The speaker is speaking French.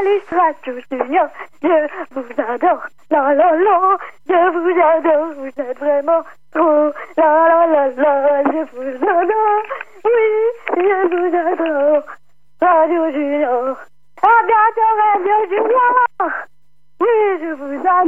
Callistratus Junior, je vous adore, la la la, je vous adore, vous êtes vraiment trop, la la la la, je vous adore, oui, je vous adore, Radio Junior, à bientôt Radio Junior, oui, je vous adore.